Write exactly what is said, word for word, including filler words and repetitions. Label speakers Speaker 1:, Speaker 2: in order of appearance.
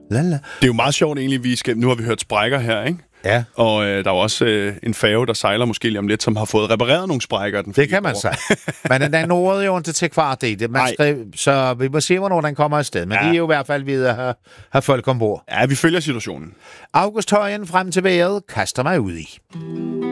Speaker 1: Lala.
Speaker 2: Det er jo meget sjovt egentlig, vi skal... Nu har vi hørt sprækker her, ikke?
Speaker 1: Ja.
Speaker 2: Og øh, der er jo også øh, en færge, der sejler måske lige om lidt, som har fået repareret nogle sprækker. Den
Speaker 1: det kan man sige. Men den nåede jo ikke til kvart i det. Man skrev, så vi må se, hvornår den kommer afsted. Men ja. De er jo i hvert fald ved at have, have folk ombord.
Speaker 2: Ja, vi følger situationen.
Speaker 1: August Højen frem til vejret kaster mig ud i.